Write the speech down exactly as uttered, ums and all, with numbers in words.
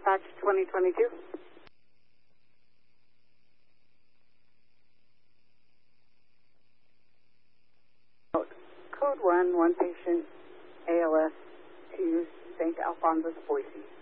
dispatch twenty twenty-two. Code one, one patient, A L S to Saint Alphonsus, Boise.